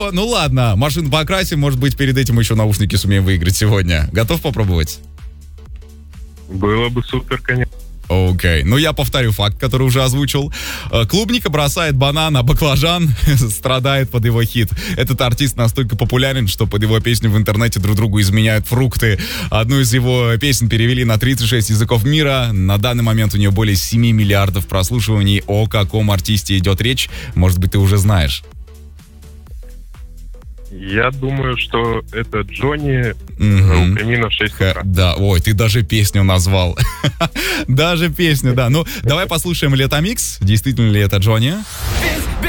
Ну ладно, машину покрасим, может быть, перед этим еще наушники сумеем выиграть сегодня. Готов попробовать? Было бы супер, конечно. Окей. Ну, я повторю факт, который уже озвучил. Клубника бросает банан, а баклажан страдает под его хит. Этот артист настолько популярен, что под его песню в интернете друг другу изменяют фрукты. Одну из его песен перевели на 36 языков мира. На данный момент у нее более 7 миллиардов прослушиваний. О каком артисте идет речь, может быть, ты уже знаешь. Я думаю, что это Джонни у камина в 6 утра. Да, ой, ты даже песню назвал. Даже песню, да. Ну, давай послушаем Лето Микс. Действительно ли это Джонни?